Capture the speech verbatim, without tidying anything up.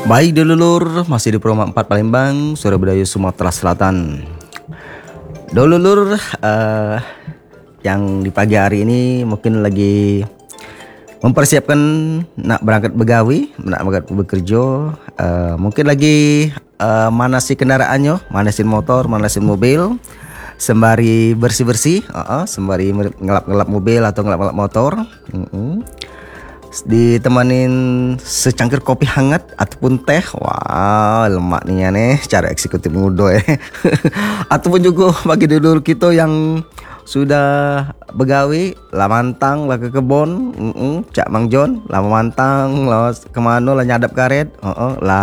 Baik dulur, masih di Promo empat Palembang, Surabaya, Sumatera Selatan. Dulur, uh, yang di pagi hari ini mungkin lagi mempersiapkan nak berangkat begawi, nak berangkat bekerja, uh, mungkin lagi uh, manasi kendaraannya, manasin motor, manasin mobil, sembari bersih-bersih, uh, uh, sembari ngelap-ngelap mobil atau ngelap-ngelap motor. Uh -uh. Ditemanin secangkir kopi hangat ataupun teh. Wah, lemak nih ya nih cara eksekutif muda ya. Ataupun juga bagi dulur kita yang sudah begawi lah mantang lah ke kebon, uh -uh, Cak Mang John lah mantang lah kemana lah nyadap karet, uh -uh, lah